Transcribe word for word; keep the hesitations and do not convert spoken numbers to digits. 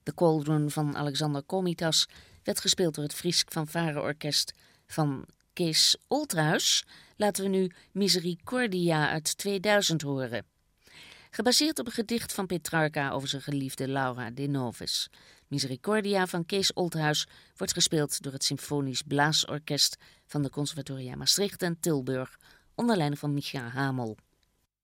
De Cauldron van Alexander Komitas werd gespeeld door het Fries Fanfare-orkest van Kees Olthuis. Laten we nu Misericordia uit tweeduizend horen. Gebaseerd op een gedicht van Petrarca over zijn geliefde Laura de Noves. Misericordia van Kees Olthuis wordt gespeeld door het Symfonisch Blaasorkest van de Conservatoria Maastricht en Tilburg onder leiding van Micha Hamel.